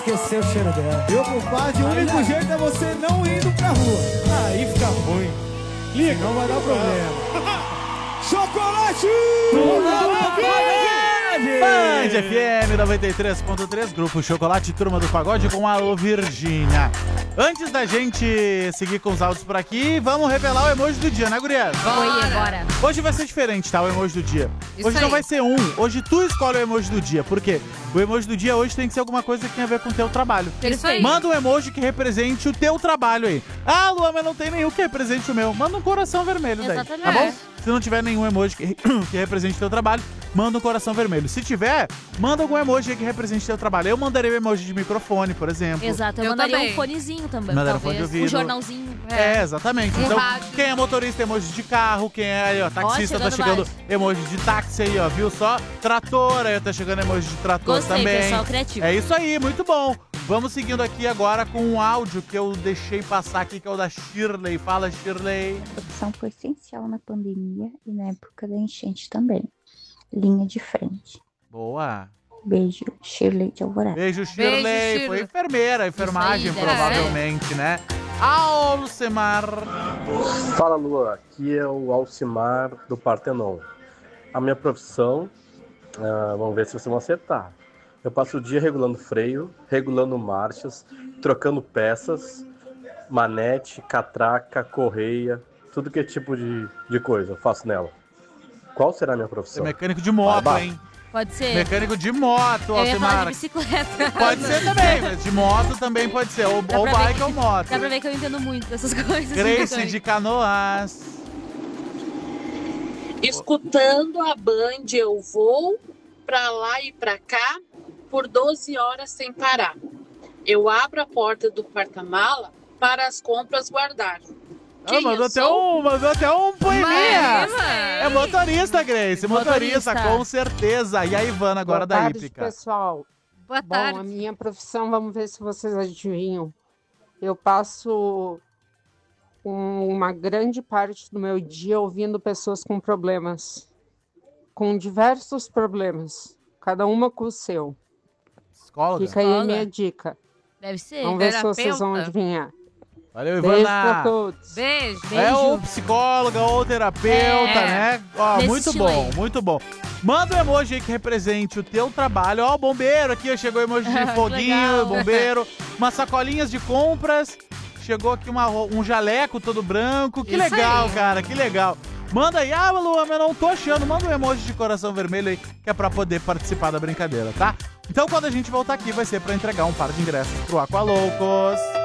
Esqueceu o cheiro dela. Meu compadre, o único jeito é você não indo pra rua. Aí fica ruim. Liga, não vai dar problema. Chocolate! Band FM 93.3, Grupo Chocolate, Turma do Pagode com a Alô Virgínia. Antes da gente seguir com os áudios por aqui, vamos revelar o emoji do dia, né, gurias? Bora. Hoje vai ser diferente, tá? O emoji do dia. Isso Hoje não aí. vai ser um. Hoje tu escolhe o emoji do dia. Por quê? O emoji do dia hoje tem que ser alguma coisa que tem a ver com o teu trabalho. Isso aí. Manda um emoji que represente o teu trabalho aí. Ah, Luan, mas não tem nenhum que represente o meu. Manda um coração vermelho daí, Exatamente. tá bom? Se não tiver nenhum emoji que represente o teu trabalho, manda um coração vermelho. Se tiver, manda algum emoji aí que represente o teu trabalho. Eu mandarei um emoji de microfone, por exemplo. Exato, eu Eu mandaria também. um fonezinho também, Mandaria um talvez. fone de ouvido. Um jornalzinho. É, exatamente. Um Então, rádio. quem é motorista, emoji de carro. Quem é aí, ó, taxista, tá chegando chegando emoji de táxi aí, ó, viu só? Trator, aí tá chegando emoji de trator Gostei, também. pessoal criativo. É isso aí, muito bom. Vamos seguindo aqui agora com um áudio que eu deixei passar aqui, que é o da Shirley. Fala, Shirley. A produção foi essencial na pandemia e na época da enchente também. Linha de frente. Boa. Beijo, Shirley de Alvorada. Beijo, Shirley. Shirley. Foi enfermeira, enfermagem, Isso aí, deve provavelmente, né? Alcemar. Fala, Lua. Aqui é o Alcimar do Partenon. A minha profissão, vamos ver se vocês vão acertar. Eu passo o dia regulando freio, regulando marchas, trocando peças, manete, catraca, correia, tudo que é tipo de coisa eu faço nela. Qual será a minha Você é profissão? mecânico de moto, Vai, hein? Pode ser. Mecânico de moto, Eu ia falar Alcemar. de bicicleta. Pode ser também, mas de moto também pode ser. Ou Dá pra ver bike que- ou moto. Dá pra ver que eu entendo muito dessas coisas. Grace de Canoas. Escutando a Band, eu vou pra lá e pra cá por 12 horas sem parar. Eu abro a porta do porta-mala para as compras guardar. Quem Mandou eu até sou? um poeminha. Mas, É motorista, Grace. Motorista, Motorista. com certeza. E a Ivana agora da Boa tarde, Hípica. pessoal. Boa Bom, a tarde. minha profissão, vamos ver se vocês adivinham. Eu passo uma grande parte do meu dia ouvindo pessoas com problemas, com diversos problemas, cada uma com o seu. Psicóloga. Fica aí a Psicóloga? minha dica. Deve ser. Vamos ver se vocês vão Terapeuta? adivinhar. Valeu, Beijo pra Ivana. todos. Beijo. É ou psicóloga ou terapeuta, É. né? Ó, Nesse muito estilo bom, aí. muito bom. Manda um emoji aí que represente o teu trabalho. Ó, o bombeiro aqui, ó, chegou o emoji de foguinho, Legal. bombeiro. Umas sacolinhas de compras. Chegou aqui um jaleco todo branco. Que Isso legal, aí. cara, que legal. Manda aí, Luan, mas não tô achando. Manda um emoji de coração vermelho aí, que é pra poder participar da brincadeira, tá? Então, quando a gente voltar aqui, vai ser pra entregar um par de ingressos pro Aqualoucos.